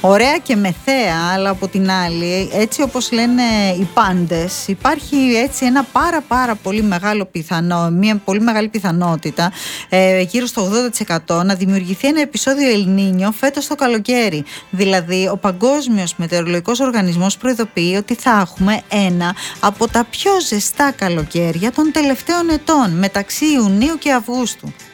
Ωραία και μεθαία, αλλά από την άλλη, έτσι όπως λένε οι πάντες, υπάρχει έτσι ένα πάρα πολύ μεγάλο μια πολύ μεγάλη πιθανότητα, γύρω στο 80%, να δημιουργηθεί ένα επεισόδιο Ελνίνιο φέτος το καλοκαίρι. Δηλαδή, ο Παγκόσμιος Μετεωρολογικός Οργανισμός προειδοποιεί ότι θα έχουμε ένα από τα πιο ζεστά καλοκαίρια των τελευταίων ετών, μεταξύ Ιουνίου και Αυγούστου.